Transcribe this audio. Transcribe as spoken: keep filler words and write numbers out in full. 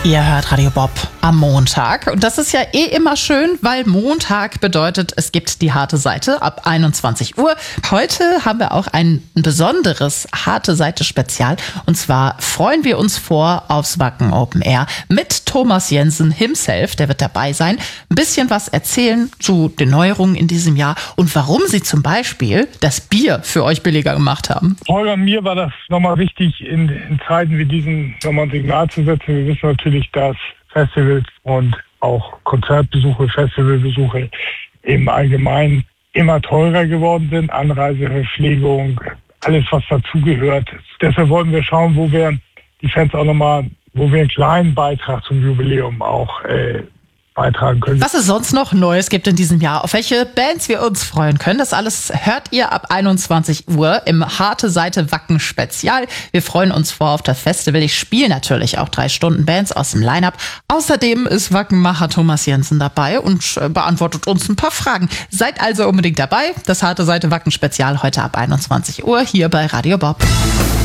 Ihr hört Radio Bob am Montag. Und das ist ja eh immer schön, weil Montag bedeutet, es gibt die harte Seite ab einundzwanzig Uhr. Heute haben wir auch ein besonderes harte Seite-Spezial. Und zwar freuen wir uns vor aufs Wacken Open Air mit Thomas Jensen himself. Der wird dabei sein. Ein bisschen was erzählen zu den Neuerungen in diesem Jahr und warum sie zum Beispiel das Bier für euch billiger gemacht haben. Holger, mir war das nochmal wichtig, in, in Zeiten wie diesen nochmal ein Signal zu setzen. Wir wissen natürlich, dass Festivals und auch Konzertbesuche, Festivalbesuche im Allgemeinen immer teurer geworden sind. Anreise, Verpflegung, alles was dazugehört. Deshalb wollten wir schauen, wo wir die Fans auch nochmal, wo wir einen kleinen Beitrag zum Jubiläum auch äh, beitragen können. Was es sonst noch Neues gibt in diesem Jahr, auf welche Bands wir uns freuen können, das alles hört ihr ab einundzwanzig Uhr im Harte Seite Wacken Spezial. Wir freuen uns vor auf das Festival. Ich spiele natürlich auch drei Stunden Bands aus dem Line-Up. Außerdem ist Wackenmacher Thomas Jensen dabei und beantwortet uns ein paar Fragen. Seid also unbedingt dabei. Das Harte Seite Wacken Spezial heute ab einundzwanzig Uhr hier bei Radio Bob.